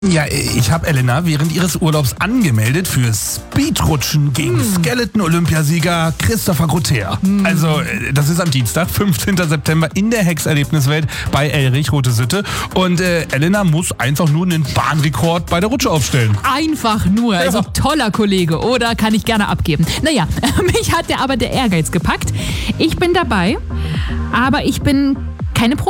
Ja, ich habe Elena während ihres Urlaubs angemeldet für Speedrutschen gegen Skeleton-Olympiasieger Christopher Grotter. Also, das ist am Dienstag, 15. September in der Hex-Erlebniswelt bei Elrich, Rote Sitte. Und Elena muss einfach nur einen Bahnrekord bei der Rutsche aufstellen. Einfach nur, also toller Kollege, oder? Kann ich gerne abgeben. Naja, mich hat aber der Ehrgeiz gepackt. Ich bin dabei, aber ich bin keine Profi.